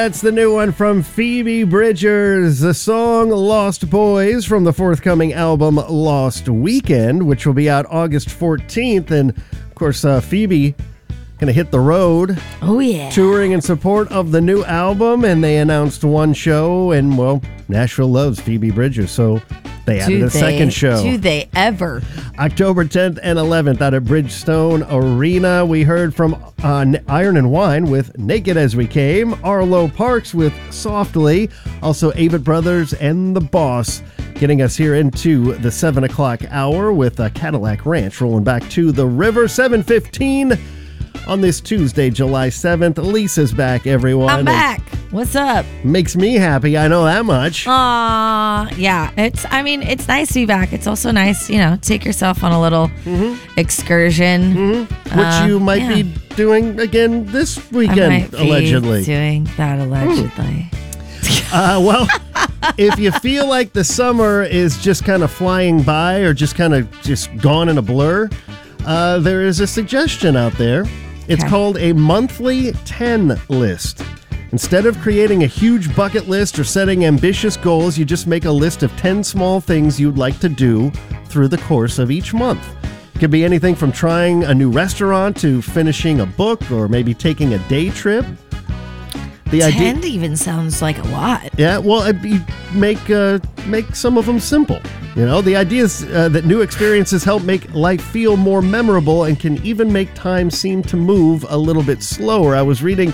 That's the new one from Phoebe Bridgers, the song Lost Boys from the forthcoming album Lost Weekend, which will be out August 14th. And, of course, Phoebe going to hit the road. Oh, yeah. Touring in support of the new album, and they announced one show, and, well, Nashville loves Phoebe Bridgers, so they added a second show. Do they ever? October 10th and 11th out at Bridgestone Arena. We heard from Iron and Wine with Naked As We Came, Arlo Parks with Softly, also Avett Brothers and The Boss, getting us here into the 7 o'clock hour with Cadillac Ranch rolling back to the river. 7:15 on this Tuesday, July 7th. Lisa's back, everyone. I'm back. What's up? Makes me happy, I know that much. Yeah. It's nice to be back. It's also nice, take yourself on a little excursion. Which you might be doing again this weekend, allegedly. Doing that allegedly. Well, if you feel like the summer is just kind of flying by or just kind of just gone in a blur, there is a suggestion out there. It's called a monthly 10 list. Instead of creating a huge bucket list or setting ambitious goals, you just make a list of 10 small things you'd like to do through the course of each month. It could be anything from trying a new restaurant to finishing a book or maybe taking a day trip. The 10 even sounds like a lot. Yeah, well, you make some of them simple. The idea is that new experiences help make life feel more memorable and can even make time seem to move a little bit slower. I was reading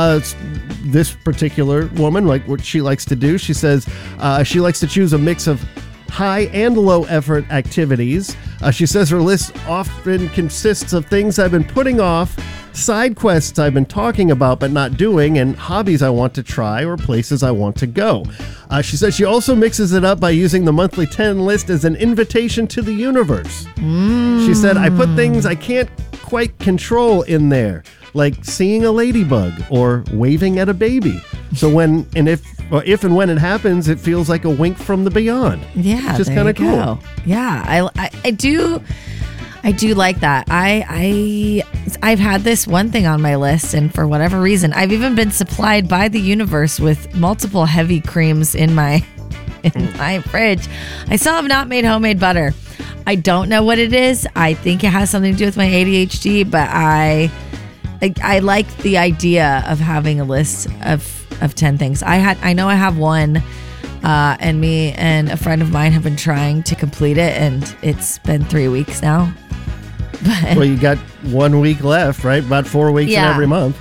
this particular woman, like what she likes to do. She says she likes to choose a mix of high and low effort activities. She says her list often consists of things I've been putting off, side quests I've been talking about but not doing, and hobbies I want to try or places I want to go. She says she also mixes it up by using the monthly 10 list as an invitation to the universe. She said, I put things I can't quite control in there, like seeing a ladybug or waving at a baby. So if and when it happens, it feels like a wink from the beyond. Yeah, just kind of cool. Yeah, I do like that. I've had this one thing on my list, and for whatever reason, I've even been supplied by the universe with multiple heavy creams in my fridge. I still have not made homemade butter. I don't know what it is. I think it has something to do with my ADHD, but I like the idea of having a list of 10 things. I know I have one. And me and a friend of mine have been trying to complete it, and it's been 3 weeks now. Well, you got 1 week left, right? About 4 weeks in every month.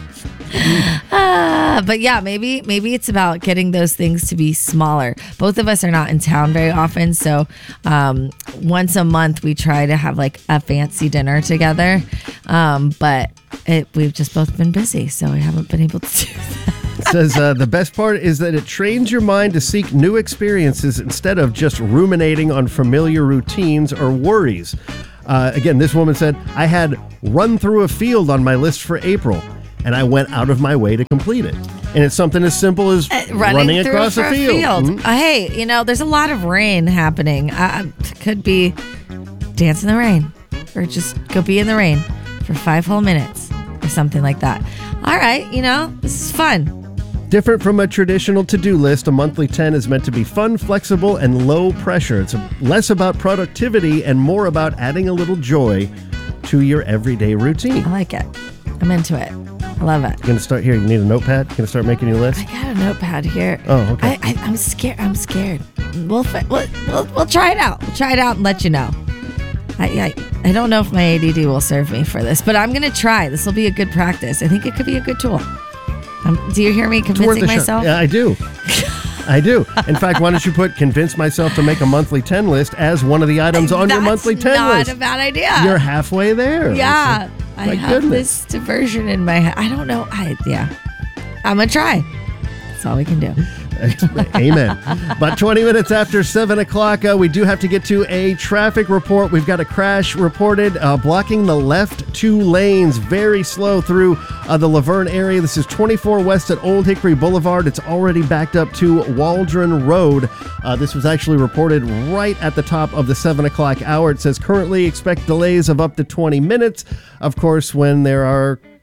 But yeah, maybe it's about getting those things to be smaller. Both of us are not in town very often, so once a month we try to have like a fancy dinner together. But we've just both been busy, so we haven't been able to do that. It says the best part is that it trains your mind to seek new experiences instead of just ruminating on familiar routines or worries. Again, this woman said, I had run through a field on my list for April, and I went out of my way to complete it. And it's something as simple as running across a field. Mm-hmm. Hey, there's a lot of rain happening. Could be dance in the rain, or just go be in the rain for 5 whole minutes or something like that. All right, this is fun. Different from a traditional to-do list, a monthly 10 is meant to be fun, flexible, and low pressure. It's less about productivity and more about adding a little joy to your everyday routine. I like it. I'm into it. I love it. You're going to start here. You need a notepad? You're going to start making your list? I got a notepad here. Oh, okay. I'm scared. We'll try it out. We'll try it out and let you know. I don't know if my ADD will serve me for this, but I'm going to try. This will be a good practice. I think it could be a good tool. Do you hear me convincing myself? Yeah, I do. I do. In fact, why don't you convince myself to make a monthly 10 list as one of the items on your monthly 10 list? That's not a bad idea. You're halfway there. Yeah. I have this diversion in my head. I don't know. I'm going to try. That's all we can do. Amen. But 20 minutes after 7 o'clock, we do have to get to a traffic report. We've got a crash reported blocking the left 2 lanes, very slow through the Laverne area. This is 24 west at Old Hickory Boulevard. It's already backed up to Waldron Road. This was actually reported right at the top of the 7 o'clock hour. It says currently expect delays of up to 20 minutes. Of course, when there are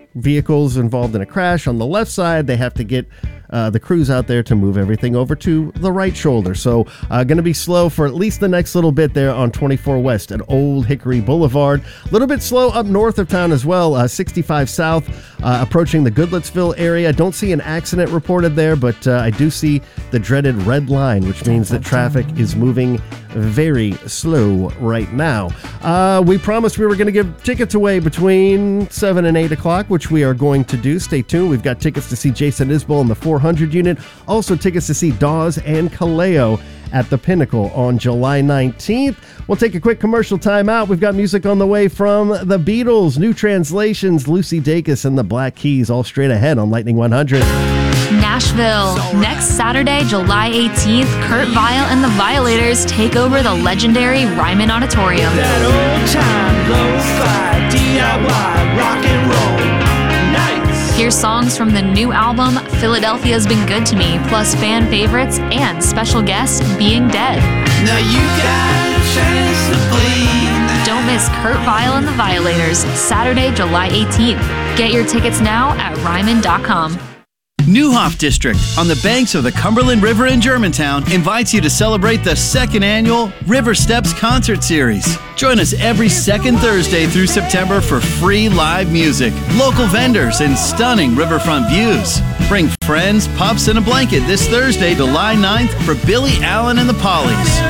vehicles involved in a crash on the left side. They have to get the crews out there to move everything over to the right shoulder. So going to be slow for at least the next little bit there on 24 West at Old Hickory Boulevard. A little bit slow up north of town as well, 65 South, approaching the Goodlettsville area. Don't see an accident reported there, but I do see the dreaded red line, which means that traffic is moving very slow right now. We promised we were going to give tickets away between 7 and 8 o'clock, which we are going to do. Stay tuned. We've got tickets to see Jason Isbell in the 400 unit. Also tickets to see Dawes and Kaleo at the Pinnacle on July 19th. We'll take a quick commercial time out. We've got music on the way from the Beatles, New Translations, Lucy Dacus, and the Black Keys, all straight ahead on Lightning 100. Nashville. Next Saturday, July 18th, Kurt Vile and the Violators take over the legendary Ryman Auditorium. That old time lo-fi DIY rock and roll nights. Hear songs from the new album Philadelphia's Been Good to Me, plus fan favorites and special guest Being Dead. Now you got a chance to bleed. Don't miss Kurt Vile and the Violators, Saturday, July 18th. Get your tickets now at Ryman.com. Neuhoff District, on the banks of the Cumberland River in Germantown, invites you to celebrate the second annual River Steps Concert Series. Join us every second Thursday through September for free live music, local vendors, and stunning riverfront views. Bring friends, pups, and a blanket this Thursday, July 9th for Billy Allen and the Pollies.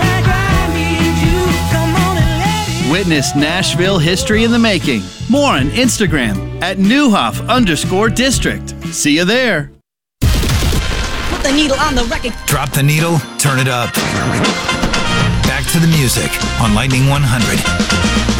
Witness Nashville history in the making. More on Instagram at Neuhoff_District. See you there. Put the needle on the record. Drop the needle, turn it up. Back to the music on Lightning 100.